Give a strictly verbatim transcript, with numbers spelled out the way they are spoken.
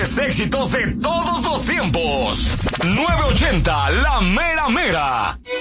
Éxitos de todos los tiempos. nueve ochenta La Mera Mera.